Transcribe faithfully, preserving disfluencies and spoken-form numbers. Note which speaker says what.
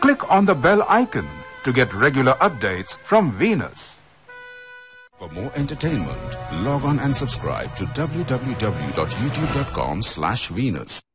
Speaker 1: click on the bell icon to get regular updates from Venus.
Speaker 2: For more entertainment, log on and subscribe to w w w dot youtube dot com slash Venus.